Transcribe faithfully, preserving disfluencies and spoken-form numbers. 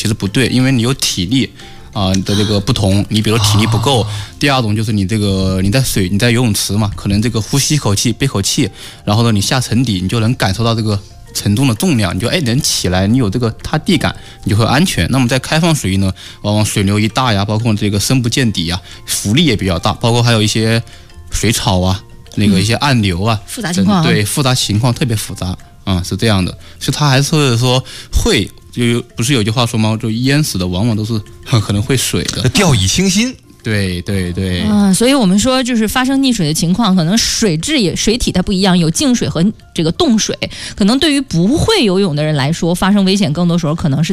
其实不对，因为你有体力啊、呃、的这个不同，你比如体力不够。哦、第二种就是你这个你在水你在游泳池嘛，可能这个呼吸一口气憋口气，然后呢你下沉底，你就能感受到这个沉重的重量，你就哎能起来，你有这个踏地感，你就会安全。那么在开放水域呢，往往水流一大呀，包括这个深不见底呀，浮力也比较大，包括还有一些水草啊，那个一些暗流啊， 嗯、复杂情况、啊， 对复杂情况特别复杂啊、嗯，是这样的，所以它还是说会。就不是有句话说吗？就淹死的往往都是可能会水的， 掉以轻心。 对对对， 嗯，所以我们说就是发生溺水的情况，可能水质也水体它不一样，有静水和这个冻水，可能对于不会游泳的人来说，发生危险更多时候可能是